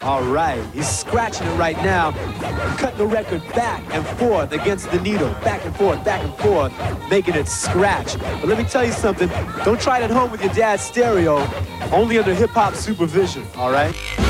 All right, he's scratching it right now, cutting the record back and forth against the needle, back and forth, making it scratch. But let me tell you something, don't try it at home with your dad's stereo, only under hip-hop supervision, all right?